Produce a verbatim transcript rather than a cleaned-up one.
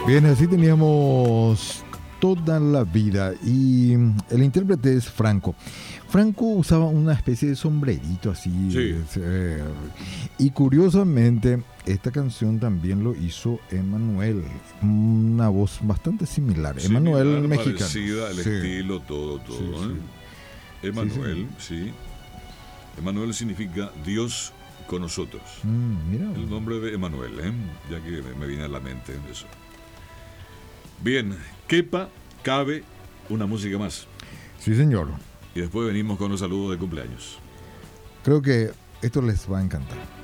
Bien, así teníamos Toda la Vida y el intérprete es Franco. Franco usaba una especie de sombrerito así. Sí. eh, y curiosamente, esta canción también lo hizo Emanuel. Una voz bastante similar. Similar, Emanuel mexicano. parecida, el Sí. estilo, todo, todo. Sí, ¿eh? sí. Emanuel, sí. Emanuel significa Dios con nosotros. Mm, mira. El nombre de Emanuel, ¿eh? Ya que me viene a la mente eso. Bien, quepa, cabe una música más. Sí, señor. Y después venimos con los saludos de cumpleaños. Creo que esto les va a encantar.